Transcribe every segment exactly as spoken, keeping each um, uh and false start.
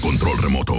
Control Remoto.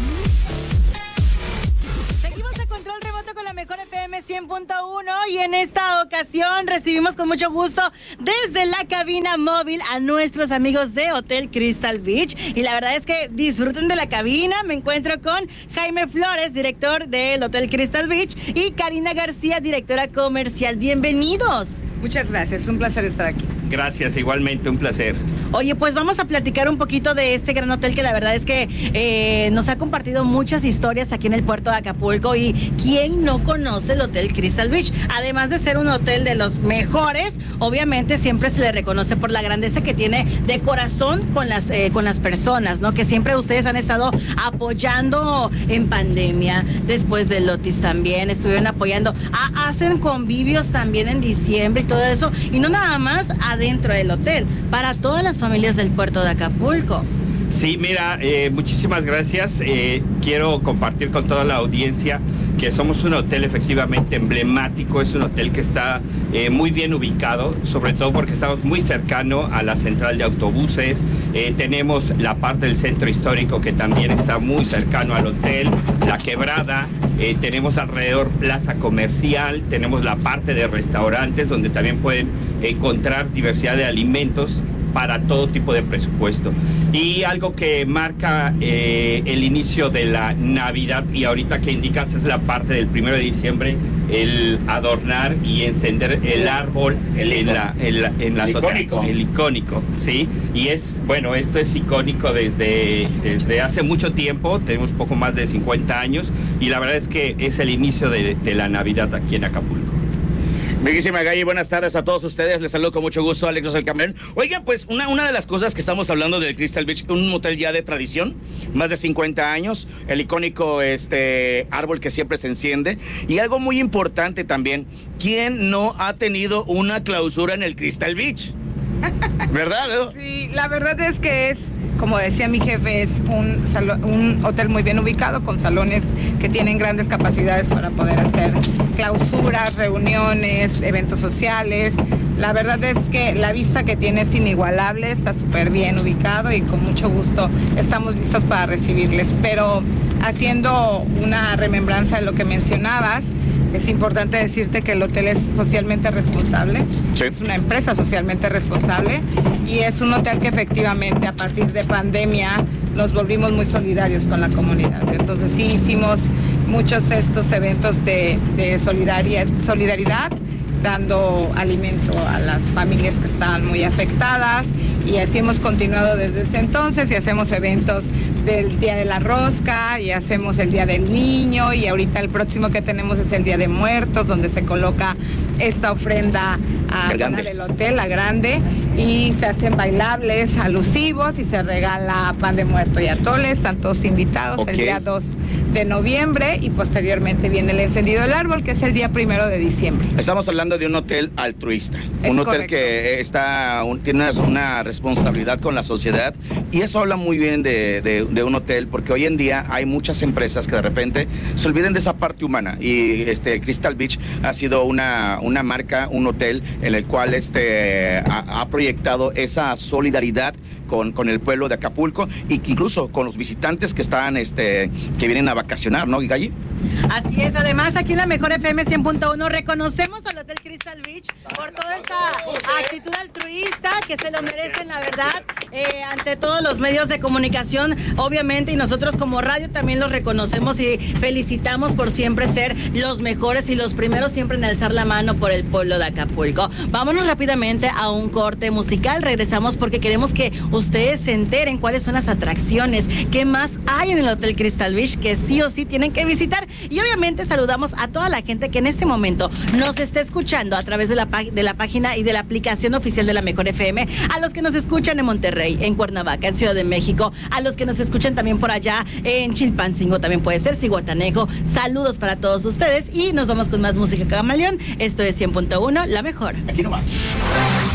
Mejor F M cien punto uno y en esta ocasión recibimos con mucho gusto desde la cabina móvil a nuestros amigos de Hotel Crystal Beach y la verdad es que disfruten de la cabina. Me encuentro con Jaime Flores, director del Hotel Crystal Beach, y Karina García, directora comercial. Bienvenidos. Muchas gracias, es un placer estar aquí. Gracias, igualmente, un placer. Oye, pues vamos a platicar un poquito de este gran hotel que la verdad es que eh, nos ha compartido muchas historias aquí en el puerto de Acapulco. Y ¿quién no conoce el Hotel Crystal Beach? Además de ser un hotel de los mejores, obviamente siempre se le reconoce por la grandeza que tiene de corazón con las, eh, con las personas, ¿no? Que siempre ustedes han estado apoyando en pandemia, después del Otis también, estuvieron apoyando. Ah, hacen convivios también en diciembre y todo eso. Y no nada más adentro del hotel, para todas las familias del puerto de Acapulco. Sí, mira, eh, muchísimas gracias. Eh, quiero compartir con toda la audiencia que somos un hotel efectivamente emblemático. Es un hotel que está eh, muy bien ubicado, sobre todo porque estamos muy cercano a la central de autobuses. Eh, tenemos la parte del centro histórico que también está muy cercano al hotel, la quebrada. Eh, tenemos alrededor plaza comercial, tenemos la parte de restaurantes donde también pueden encontrar diversidad de alimentos para todo tipo de presupuesto. Y algo que marca eh, el inicio de la Navidad, y ahorita que indicas es la parte del primero de diciembre, el adornar y encender el árbol el en la, en la, en la el azotea. icónico. El icónico, sí. Y es, bueno, esto es icónico desde, desde hace mucho tiempo, tenemos poco más de cincuenta años, y la verdad es que es el inicio de, de la Navidad aquí en Acapulco. Bellísima Galli, buenas tardes a todos ustedes, les saludo con mucho gusto, Alex del Campeón. Oigan, pues una, una de las cosas que estamos hablando del Crystal Beach, un hotel ya de tradición, más de cincuenta años, el icónico este árbol que siempre se enciende, y algo muy importante también, ¿quién no ha tenido una clausura en el Crystal Beach? ¿Verdad? ¿No? Sí, la verdad es que es, como decía mi jefe, es un, salo- un hotel muy bien ubicado, con salones que tienen grandes capacidades para poder hacer clausuras, reuniones, eventos sociales. La verdad es que la vista que tiene es inigualable, está súper bien ubicado y con mucho gusto estamos listos para recibirles. Pero haciendo una remembranza de lo que mencionabas, es importante decirte que el hotel es socialmente responsable, Sí. Es una empresa socialmente responsable y es un hotel que efectivamente a partir de pandemia nos volvimos muy solidarios con la comunidad. Entonces sí hicimos muchos de estos eventos de, de solidaridad, solidaridad, dando alimento a las familias que estaban muy afectadas, y así hemos continuado desde ese entonces, y hacemos eventos del Día de la Rosca, y hacemos el Día del Niño, y ahorita el próximo que tenemos es el Día de Muertos, donde se coloca esta ofrenda a zona del hotel, la grande, y se hacen bailables alusivos y se regala pan de muerto y atoles. Están todos invitados. Okay. El día dos de noviembre, y posteriormente viene el encendido del árbol, que es el día primero de diciembre. Estamos hablando de un hotel altruista, Es un hotel correcto. que está un, tiene una, una responsabilidad con la sociedad, y eso habla muy bien de, de, de un hotel, porque hoy en día hay muchas empresas que de repente se olviden de esa parte humana, y este Crystal Beach ha sido una, una marca, un hotel en el cual este ha, ha proyectado esa solidaridad con, con el pueblo de Acapulco, y incluso con los visitantes que están este que vienen a vacacionar, ¿no, Galli? Así es, además aquí en la Mejor F M cien punto uno reconocemos al Hotel Crystal Beach por toda esa actitud altruista que se lo merecen, la verdad, eh, ante todos los medios de comunicación, obviamente, y nosotros como radio también los reconocemos y felicitamos por siempre ser los mejores y los primeros siempre en alzar la mano por el pueblo de Acapulco. Vámonos rápidamente a un corte musical, regresamos porque queremos que ustedes se enteren cuáles son las atracciones, qué más hay en el Hotel Crystal Beach que sí o sí tienen que visitar. Y obviamente saludamos a toda la gente que en este momento nos está escuchando a través de la, de la página y de la aplicación oficial de la Mejor F M, a los que nos escuchan en Monterrey, en Cuernavaca, en Ciudad de México, a los que nos escuchan también por allá en Chilpancingo, también puede ser Zihuatanejo. Saludos para todos ustedes y nos vamos con más música Camaleón. Esto es cien punto uno, la mejor. Aquí nomás.